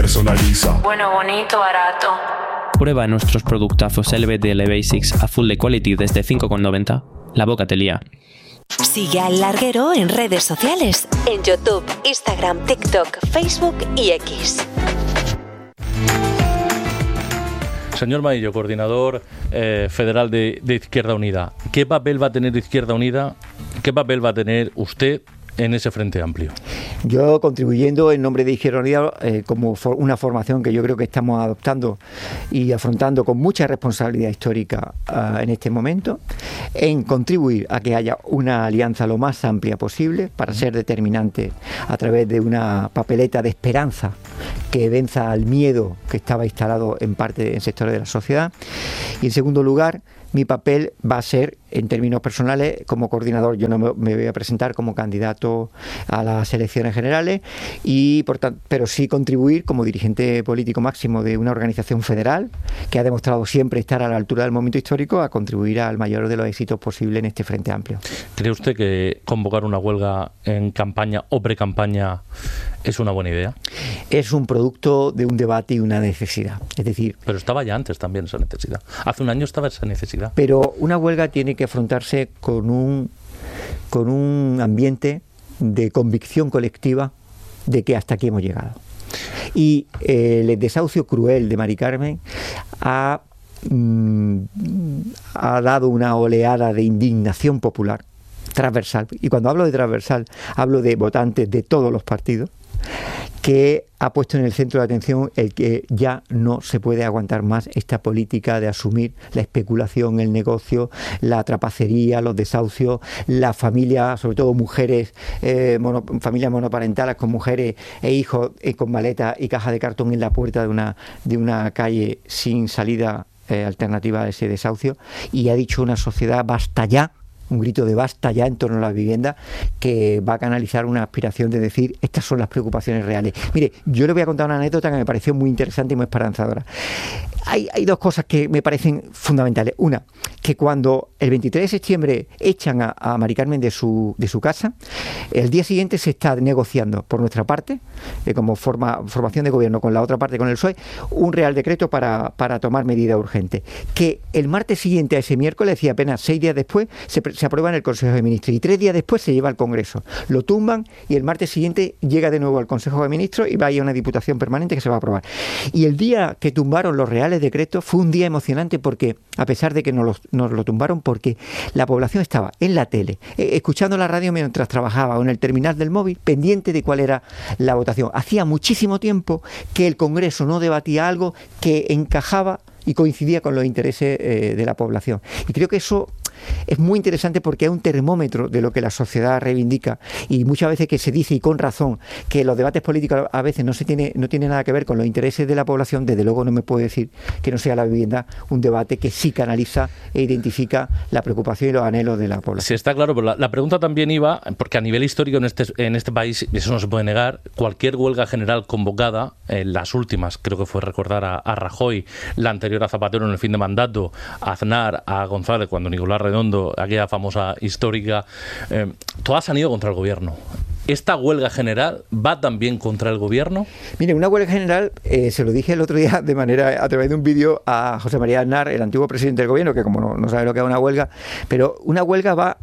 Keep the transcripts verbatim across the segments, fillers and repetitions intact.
personaliza. Bueno, bonito, barato. Prueba nuestros productazos L B D L Basics a full de quality desde cinco con noventa. La boca te lía. Sigue al Larguero en redes sociales, en YouTube, Instagram, TikTok, Facebook y X. Señor Maillo, coordinador eh, federal de, de Izquierda Unida, ¿qué papel va a tener Izquierda Unida? ¿Qué papel va a tener usted en ese Frente Amplio? Yo contribuyendo en nombre de Izquierda Unida eh, como for, una formación que yo creo que estamos adoptando y afrontando con mucha responsabilidad histórica uh, en este momento, en contribuir a que haya una alianza lo más amplia posible para ser determinante a través de una papeleta de esperanza que venza al miedo que estaba instalado en parte en sectores de la sociedad. Y en segundo lugar, mi papel va a ser, en términos personales, como coordinador. Yo no me voy a presentar como candidato a las elecciones generales, y por tanto, pero sí contribuir como dirigente político máximo de una organización federal que ha demostrado siempre estar a la altura del momento histórico, a contribuir al mayor de los éxitos posibles en este Frente Amplio. ¿Cree usted que convocar una huelga en campaña o pre-campaña es una buena idea? Es un producto de un debate y una necesidad. Es decir... Pero estaba ya antes también esa necesidad. Hace un año estaba esa necesidad. Pero una huelga tiene que afrontarse con un, con un ambiente de convicción colectiva de que hasta aquí hemos llegado. Y eh, el desahucio cruel de Mari Carmen ha, mm, ha dado una oleada de indignación popular transversal. Y cuando hablo de transversal, hablo de votantes de todos los partidos, que ha puesto en el centro de atención el que ya no se puede aguantar más esta política de asumir la especulación, el negocio, la trapacería, los desahucios, la familia, sobre todo mujeres, eh, mono, familias monoparentales con mujeres e hijos eh, con maleta y caja de cartón en la puerta de una, de una calle sin salida eh, alternativa a ese desahucio. Y ha dicho una sociedad basta ya, un grito de basta ya en torno a la vivienda, que va a canalizar una aspiración de decir estas son las preocupaciones reales. Mire, yo le voy a contar una anécdota que me pareció muy interesante y muy esperanzadora. Hay, hay dos cosas que me parecen fundamentales. Una, que cuando el veintitrés de septiembre echan a, a Mari Carmen de su, de su casa, el día siguiente se está negociando por nuestra parte, eh, como forma, formación de gobierno con la otra parte, con el P S O E, un real decreto para, para tomar medidas urgentes. Que el martes siguiente a ese miércoles, decía apenas seis días después, se, se aprueba en el Consejo de Ministros y tres días después se lleva al Congreso. Lo tumban y el martes siguiente llega de nuevo al Consejo de Ministros y va a ir a una diputación permanente que se va a aprobar. Y el día que tumbaron los reales decretos fue un día emocionante, porque a pesar de que nos lo, nos lo tumbaron, porque la población estaba en la tele, eh, escuchando la radio mientras trabajaba, o en el terminal del móvil, pendiente de cuál era la votación. Hacía muchísimo tiempo que el Congreso no debatía algo que encajaba y coincidía con los intereses eh, de la población. Y creo que eso es muy interesante, porque es un termómetro de lo que la sociedad reivindica, y muchas veces que se dice, y con razón, que los debates políticos a veces no se tiene, no tiene nada que ver con los intereses de la población. Desde luego no me puede decir que no sea la vivienda un debate que sí canaliza e identifica la preocupación y los anhelos de la población. Sí, está claro, pero la, la pregunta también iba, porque a nivel histórico en este, en este país, y eso no se puede negar, cualquier huelga general convocada, en las últimas, creo que fue recordar a, a Rajoy, la anterior a Zapatero en el fin de mandato, a Aznar, a González, cuando Nicolás Redondo, aquella famosa histórica, eh, todas han ido contra el gobierno. ¿Esta huelga general va también contra el gobierno? Mire, una huelga general, eh, se lo dije el otro día de manera, a través de un vídeo, a José María Aznar, el antiguo presidente del gobierno, que como no, no sabe lo que es una huelga, pero una huelga va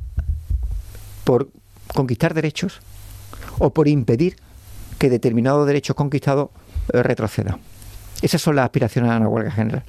por conquistar derechos o por impedir que determinados derechos conquistados eh, retrocedan. Esas son las aspiraciones a una huelga general.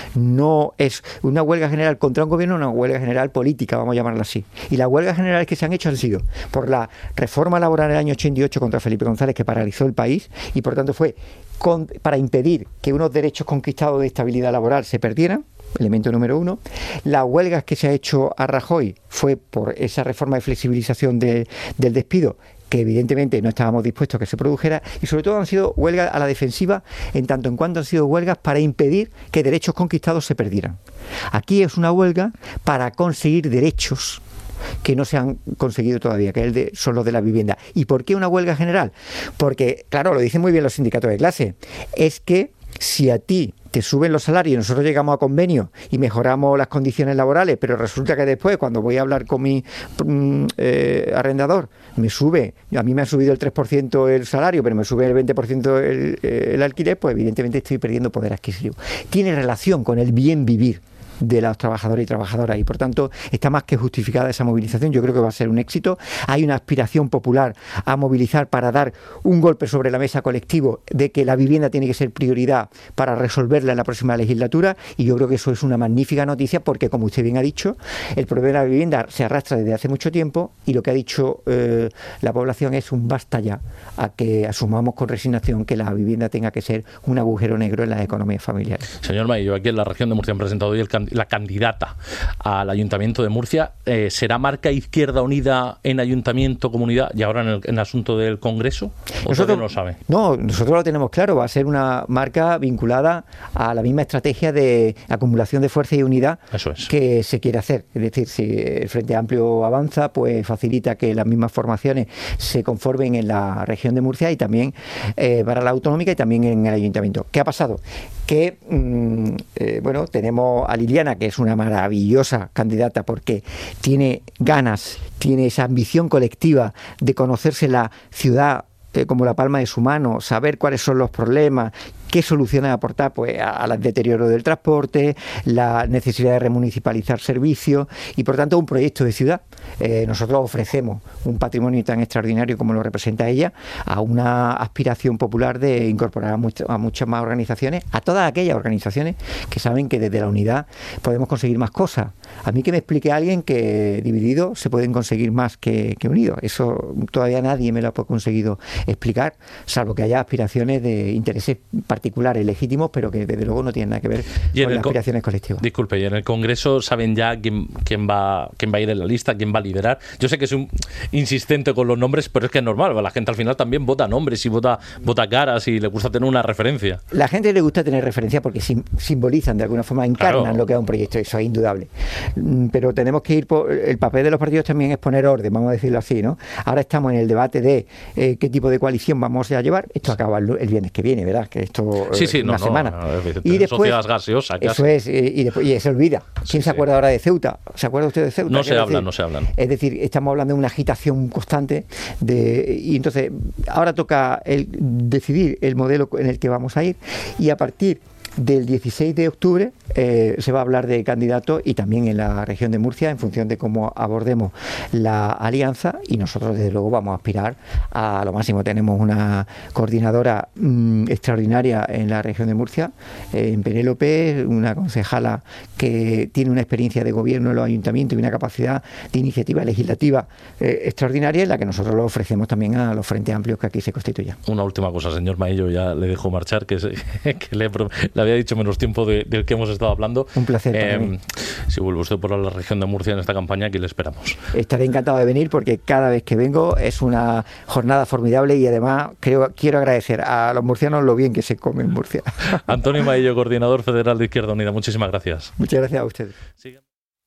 No es una huelga general contra un gobierno, una huelga general política, vamos a llamarla así. Y las huelgas generales que se han hecho han sido por la reforma laboral del año ochenta y ocho contra Felipe González, que paralizó el país, y por tanto fue con, para impedir que unos derechos conquistados de estabilidad laboral se perdieran. Elemento número uno. Las huelgas que se ha hecho a Rajoy fue por esa reforma de flexibilización de, del despido, que evidentemente no estábamos dispuestos a que se produjera, y sobre todo han sido huelgas a la defensiva, en tanto en cuanto han sido huelgas para impedir que derechos conquistados se perdieran. Aquí es una huelga para conseguir derechos que no se han conseguido todavía, que es el de, son los de la vivienda. ¿Y por qué una huelga general? Porque, claro, lo dicen muy bien los sindicatos de clase, es que si a ti te te suben los salarios y nosotros llegamos a convenio y mejoramos las condiciones laborales, pero resulta que después, cuando voy a hablar con mi eh, arrendador, me sube, a mí me ha subido el tres por ciento el salario, pero me sube el veinte por ciento el, el alquiler, pues evidentemente estoy perdiendo poder adquisitivo. Tiene relación con el bien vivir de los trabajadores y trabajadoras y por tanto está más que justificada esa movilización. Yo creo que va a ser un éxito. Hay una aspiración popular a movilizar para dar un golpe sobre la mesa colectivo de que la vivienda tiene que ser prioridad para resolverla en la próxima legislatura, y yo creo que eso es una magnífica noticia porque, como usted bien ha dicho, el problema de la vivienda se arrastra desde hace mucho tiempo y lo que ha dicho eh, la población es un basta ya a que asumamos con resignación que la vivienda tenga que ser un agujero negro en las economías familiares. Señor Maillo, aquí en la región de Murcia han presentado hoy el can la candidata al Ayuntamiento de Murcia. Eh, ¿Será marca Izquierda Unida en Ayuntamiento, Comunidad y ahora en el, en el asunto del Congreso? ¿O nosotros no lo sabe? No, nosotros lo tenemos claro. Va a ser una marca vinculada a la misma estrategia de acumulación de fuerza y unidad Eso es. que se quiere hacer. Es decir, si el Frente Amplio avanza, pues facilita que las mismas formaciones se conformen en la región de Murcia y también eh, para la autonómica y también en el Ayuntamiento. ¿Qué ha pasado? Que, mmm, eh, bueno, tenemos a Liliana, que es una maravillosa candidata porque tiene ganas, tiene esa ambición colectiva de conocerse la ciudad eh, como la palma de su mano, saber cuáles son los problemas, qué soluciones aportar pues al deterioro del transporte, la necesidad de remunicipalizar servicios y por tanto un proyecto de ciudad. Eh, nosotros ofrecemos un patrimonio tan extraordinario como lo representa ella a una aspiración popular de incorporar a, much a muchas más organizaciones, a todas aquellas organizaciones que saben que desde la unidad podemos conseguir más cosas. A mí que me explique alguien que dividido se pueden conseguir más que, que unidos. Eso todavía nadie me lo ha conseguido explicar, salvo que haya aspiraciones de intereses particulares legítimos, pero que desde luego no tienen nada que ver con las aspiraciones colectivas. Disculpe, ¿y en el Congreso saben ya quién, quién, va, quién va a ir en la lista, quién va a liderar? Yo sé que soy un insistente con los nombres, pero es que es normal, la gente al final también vota nombres y vota, vota caras y le gusta tener una referencia. La gente le gusta tener referencia porque sim simbolizan de alguna forma, encarnan claro. lo que es un proyecto, eso es indudable. Pero tenemos que ir por el papel de los partidos también es poner orden, vamos a decirlo así, ¿no? Ahora estamos en el debate de eh, qué tipo de coalición vamos a llevar. Esto acaba el, el viernes que viene, ¿verdad? Que esto Sí, sí, una no, semana. No, no, y después, gaseosa, eso es, y, después, y se olvida. ¿Quién sí, se acuerda sí. ahora de Ceuta? ¿Se acuerda usted de Ceuta? No se decir, hablan, no se hablan. Es decir, estamos hablando de una agitación constante de, y entonces ahora toca el, decidir el modelo en el que vamos a ir y a partir del dieciséis de octubre eh, se va a hablar de candidatos y también en la región de Murcia en función de cómo abordemos la alianza y nosotros desde luego vamos a aspirar a lo máximo. Tenemos una coordinadora mmm, extraordinaria en la región de Murcia, eh, en Penélope, una concejala que tiene una experiencia de gobierno en los ayuntamientos y una capacidad de iniciativa legislativa eh, extraordinaria en la que nosotros lo ofrecemos también a los frentes amplios que aquí se constituyan. Una última cosa, señor Maillo, ya le dejo marchar, que, se, que le, le había dicho menos tiempo de, del que hemos estado hablando. Un placer eh, para mí. Si vuelve usted por la región de Murcia en esta campaña, aquí le esperamos. Estaré encantado de venir porque cada vez que vengo es una jornada formidable y además creo, quiero agradecer a los murcianos lo bien que se come en Murcia. Antonio Maillo, coordinador federal de Izquierda Unida, muchísimas gracias. Muchas gracias a ustedes. Sigue.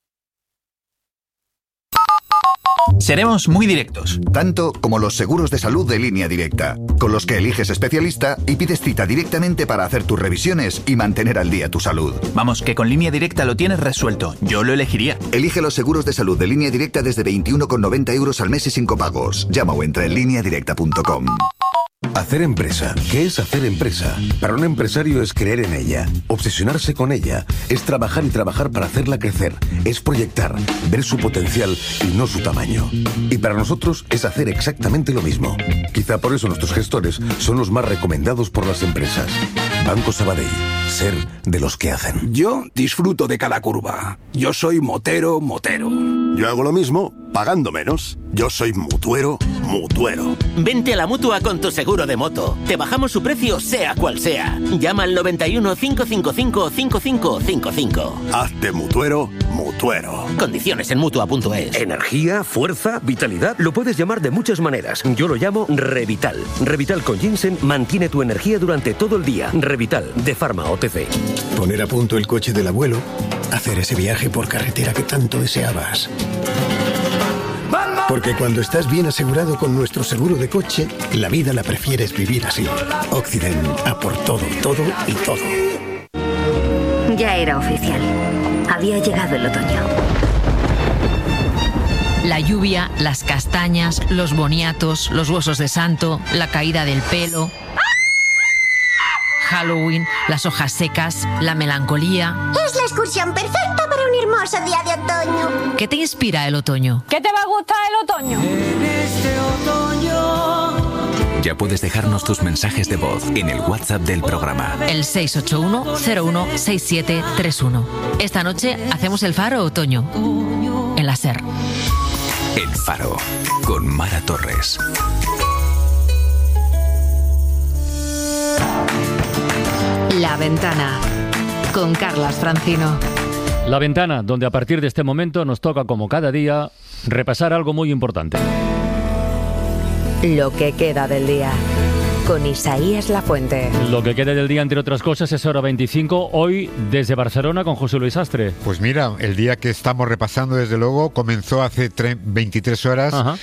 Seremos muy directos. Tanto como los seguros de salud de Línea Directa, con los que eliges especialista y pides cita directamente para hacer tus revisiones y mantener al día tu salud. Vamos, que con Línea Directa lo tienes resuelto. Yo lo elegiría. Elige los seguros de salud de Línea Directa desde veintiuno con noventa euros al mes y sin copagos. Llama o entra en línea directa punto com. Hacer empresa. ¿Qué es hacer empresa? Para un empresario es creer en ella, obsesionarse con ella, es trabajar y trabajar para hacerla crecer, es proyectar, ver su potencial y no su tamaño. Y para nosotros es hacer exactamente lo mismo. Quizá por eso nuestros gestores son los más recomendados por las empresas. Banco Sabadell. Ser de los que hacen. Yo disfruto de cada curva. Yo soy motero, motero. Yo hago lo mismo, pagando menos. Yo soy mutuero, mutuero. Vente a la Mutua con tu seguro de moto. Te bajamos su precio sea cual sea. Llama al noventa y uno, cinco cinco cinco, cinco cinco cinco cinco. Hazte mutuero, mutuero. Condiciones en mutua punto es. Energía, fuerza, vitalidad. Lo puedes llamar de muchas maneras. Yo lo llamo Revital. Revital con ginseng mantiene tu energía durante todo el día. Revital, de Pharma O T C. Poner a punto el coche del abuelo. Hacer ese viaje por carretera que tanto deseabas. Porque cuando estás bien asegurado con nuestro seguro de coche, la vida la prefieres vivir así. Occident, a por todo, todo y todo. Ya era oficial. Había llegado el otoño. La lluvia, las castañas, los boniatos, los huesos de santo, la caída del pelo, Halloween, las hojas secas, la melancolía. Es la excursión perfecta para un hermoso día de otoño. ¿Qué te inspira el otoño? ¿Qué te va a gustar el otoño? En este otoño. Ya puedes dejarnos tus mensajes de voz en el WhatsApp del programa. El seis ocho uno cero uno seis siete tres uno. Esta noche hacemos el Faro Otoño en la SER. El Faro, con Mara Torres. La Ventana, con Carlas Francino. La Ventana, donde a partir de este momento nos toca, como cada día, repasar algo muy importante. Lo que queda del día, con Isaías Lafuente. Lo que queda del día, entre otras cosas, es hora veinticinco, hoy desde Barcelona con José Luis Astre. Pues mira, el día que estamos repasando, desde luego, comenzó hace veintitrés horas. Ajá.